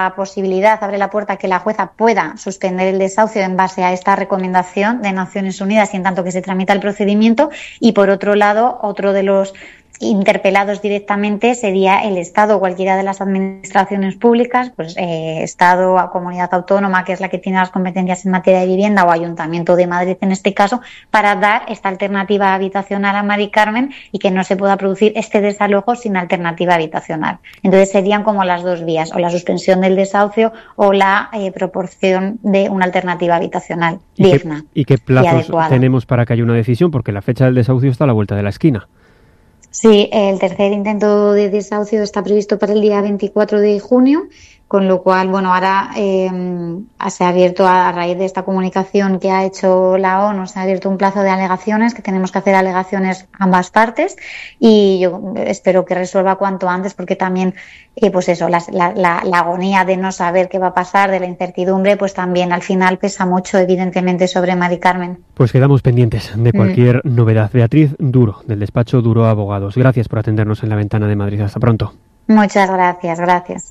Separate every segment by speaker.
Speaker 1: la posibilidad, abre la puerta a que la jueza pueda suspender el desahucio en base a esta recomendación de Naciones Unidas y en tanto que se tramita el procedimiento. Y por otro lado, otro de los interpelados directamente sería el Estado, cualquiera de las administraciones públicas, pues Estado o comunidad autónoma, que es la que tiene las competencias en materia de vivienda, o Ayuntamiento de Madrid en este caso, para dar esta alternativa habitacional a Mari Carmen y que no se pueda producir este desalojo sin alternativa habitacional. Entonces serían como las dos vías, o la suspensión del desahucio o la proporción de una alternativa habitacional digna.
Speaker 2: ¿Y qué plazos tenemos para que haya una decisión? Porque la fecha del desahucio está a la vuelta de la esquina.
Speaker 1: Sí, el tercer intento de desahucio está previsto para el día 24 de junio, con lo cual, bueno, ahora se ha abierto, a raíz de esta comunicación que ha hecho la ONU, se ha abierto un plazo de alegaciones, que tenemos que hacer alegaciones ambas partes, y yo espero que resuelva cuanto antes, porque también, pues eso, la agonía de no saber qué va a pasar, de la incertidumbre, pues también al final pesa mucho, evidentemente, sobre Mari Carmen.
Speaker 2: Pues quedamos pendientes de cualquier novedad. Beatriz Duro, del despacho Duro Abogados. Gracias por atendernos en La Ventana de Madrid. Hasta pronto.
Speaker 1: Muchas gracias, gracias.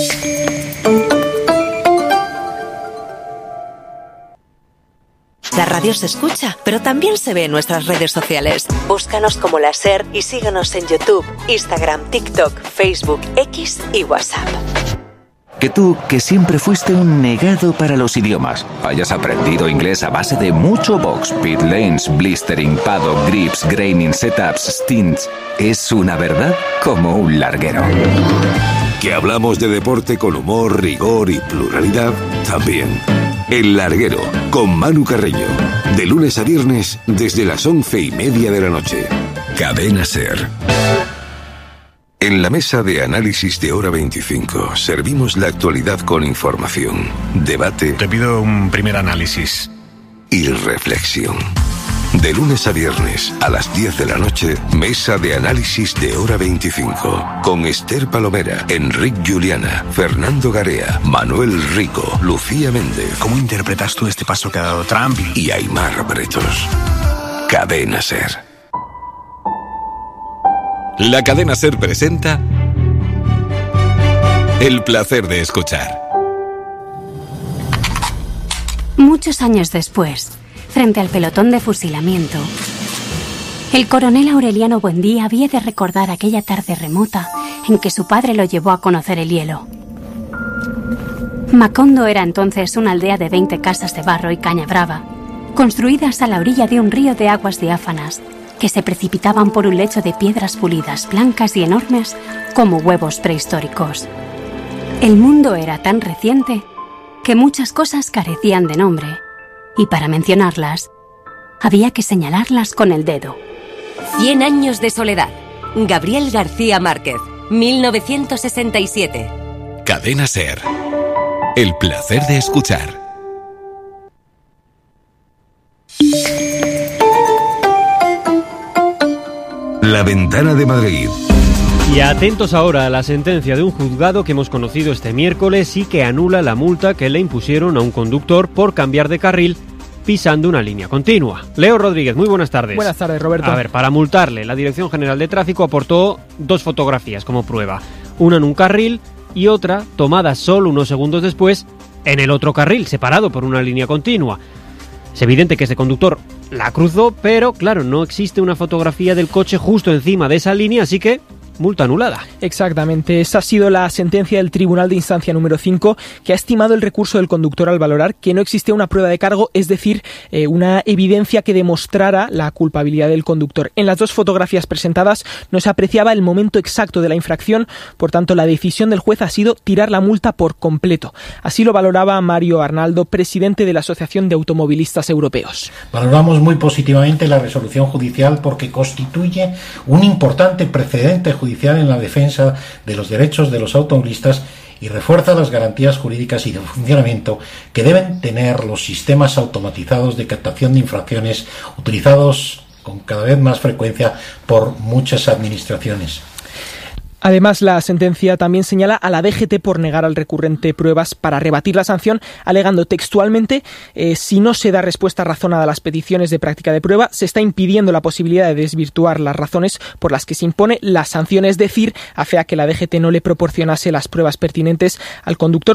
Speaker 3: La radio se escucha, pero también se ve en nuestras redes sociales. Búscanos como La SER y síguenos en YouTube, Instagram, TikTok, Facebook, X y WhatsApp.
Speaker 4: Que tú, que siempre fuiste un negado para los idiomas, hayas aprendido inglés a base de mucho box, pit lanes, blistering, paddock, grips, graining, setups, stints, es una verdad como un larguero.
Speaker 5: Que hablamos de deporte con humor, rigor y pluralidad, también. El Larguero, con Manu Carreño, de lunes a viernes desde las 11:30 de la noche. Cadena SER. En la mesa de análisis de Hora 25 servimos la actualidad con información, debate.
Speaker 6: Te pido un primer análisis.
Speaker 5: Y reflexión. De lunes a viernes a las 10 de la noche, mesa de análisis de Hora 25. Con Esther Palomera, Enric Juliana, Fernando Garea, Manuel Rico, Lucía Méndez.
Speaker 6: ¿Cómo interpretas tú este paso que ha dado Trump?
Speaker 5: Y Aimar Bretos. Cadena SER. La Cadena SER presenta El placer de escuchar.
Speaker 7: Muchos años después, frente al pelotón de fusilamiento, el coronel Aureliano Buendía había de recordar aquella tarde remota en que su padre lo llevó a conocer el hielo. Macondo era entonces una aldea de 20 casas de barro y caña brava, construidas a la orilla de un río de aguas diáfanas que se precipitaban por un lecho de piedras pulidas, blancas y enormes como huevos prehistóricos. El mundo era tan reciente que muchas cosas carecían de nombre, y para mencionarlas, había que señalarlas con el dedo.
Speaker 3: 100 años de soledad. Gabriel García Márquez, 1967.
Speaker 5: Cadena SER. El placer de escuchar. La Ventana de Madrid.
Speaker 2: Y atentos ahora a la sentencia de un juzgado que hemos conocido este miércoles y que anula la multa que le impusieron a un conductor por cambiar de carril pisando una línea continua. Leo Rodríguez, muy buenas tardes.
Speaker 8: Buenas tardes, Roberto.
Speaker 2: A ver, para multarle, la Dirección General de Tráfico aportó 2 fotografías como prueba. Una en un carril y otra tomada solo unos segundos después en el otro carril, separado por una línea continua. Es evidente que este conductor la cruzó, pero claro, no existe una fotografía del coche justo encima de esa línea, así que multa anulada.
Speaker 8: Exactamente, esa ha sido la sentencia del Tribunal de Instancia número 5, que ha estimado el recurso del conductor al valorar que no existía una prueba de cargo, es decir, una evidencia que demostrara la culpabilidad del conductor. En las 2 fotografías presentadas no se apreciaba el momento exacto de la infracción, por tanto la decisión del juez ha sido tirar la multa por completo. Así lo valoraba Mario Arnaldo, presidente de la Asociación de Automovilistas Europeos.
Speaker 9: Valoramos muy positivamente la resolución judicial porque constituye un importante precedente judicial en la defensa de los derechos de los automovilistas y refuerza las garantías jurídicas y de funcionamiento que deben tener los sistemas automatizados de captación de infracciones utilizados con cada vez más frecuencia por muchas administraciones.
Speaker 8: Además, la sentencia también señala a la DGT por negar al recurrente pruebas para rebatir la sanción, alegando textualmente si no se da respuesta razonada a las peticiones de práctica de prueba, se está impidiendo la posibilidad de desvirtuar las razones por las que se impone la sanción, es decir, afea que la DGT no le proporcionase las pruebas pertinentes al conductor